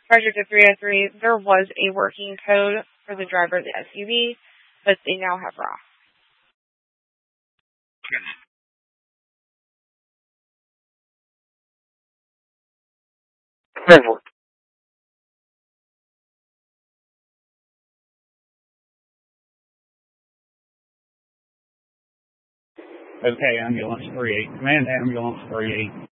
Project 303, there was a working code for the driver of the SUV, but they now have RAW. Okay, Ambulance 38. Command Ambulance 38.